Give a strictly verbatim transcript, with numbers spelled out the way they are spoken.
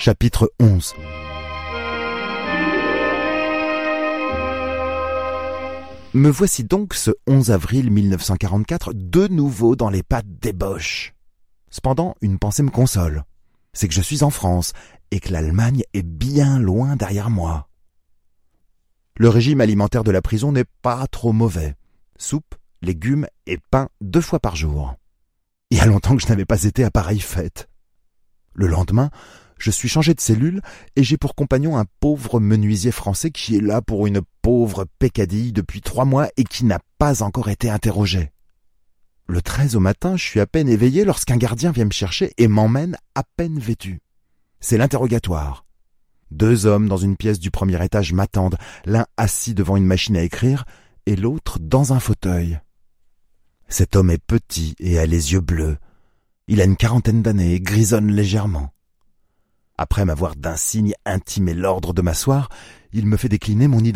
Chapitre onze. Me voici donc ce onze avril mille neuf cent quarante-quatre de nouveau dans les pattes des Boches. Cependant, une pensée me console. C'est que je suis en France et que l'Allemagne est bien loin derrière moi. Le régime alimentaire de la prison n'est pas trop mauvais. Soupe, légumes et pain deux fois par jour. Il y a longtemps que je n'avais pas été à pareille fête. Le lendemain, je suis changé de cellule et j'ai pour compagnon un pauvre menuisier français qui est là pour une pauvre peccadille depuis trois mois et qui n'a pas encore été interrogé. Le treize au matin, je suis à peine éveillé lorsqu'un gardien vient me chercher et m'emmène à peine vêtu. C'est l'interrogatoire. Deux hommes dans une pièce du premier étage m'attendent, l'un assis devant une machine à écrire et l'autre dans un fauteuil. Cet homme est petit et a les yeux bleus. Il a une quarantaine d'années et grisonne légèrement. Après m'avoir d'un signe intimé l'ordre de m'asseoir, il me fait décliner mon identité.